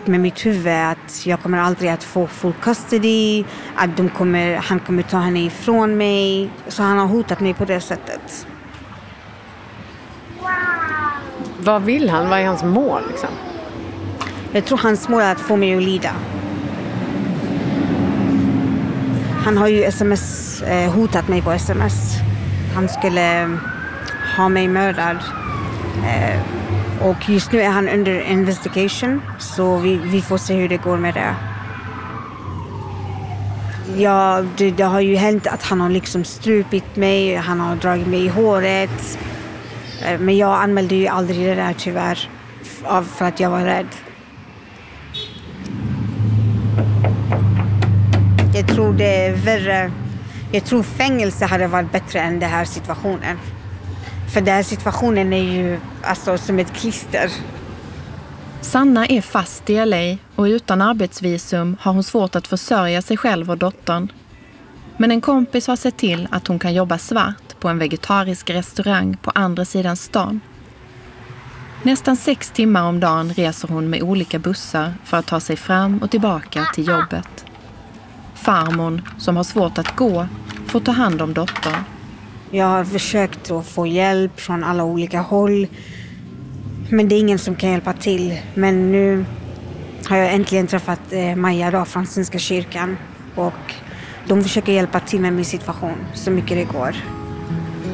sagt med mitt huvud att jag kommer aldrig att få full custody, att han kommer ta henne ifrån mig. Så han har hotat mig på det sättet. Vad vill han? Vad är hans mål liksom? Jag tror hans mål är att få mig att lida. Han har ju hotat mig på sms. Han skulle ha mig mördad. Och just nu är han under investigation. Så vi får se hur det går med det. Ja, det har ju hänt att han har liksom strupit mig. Han har dragit mig i håret. Men jag anmälde ju aldrig det där tyvärr. För att jag var rädd. Jag tror det är värre. Jag tror fängelse hade varit bättre än den här situationen. För den här situationen är ju som ett klister. Sanna är fast i LA och utan arbetsvisum har hon svårt att försörja sig själv och dottern. Men en kompis har sett till att hon kan jobba svart på en vegetarisk restaurang på andra sidan stan. Nästan 6 timmar om dagen reser hon med olika bussar för att ta sig fram och tillbaka till jobbet. Farmor, som har svårt att gå, får ta hand om dottern. Jag har försökt att få hjälp från alla olika håll. Men det är ingen som kan hjälpa till. Men nu har jag äntligen träffat Maja då, från Svenska kyrkan. Och de försöker hjälpa till med min situation så mycket det går.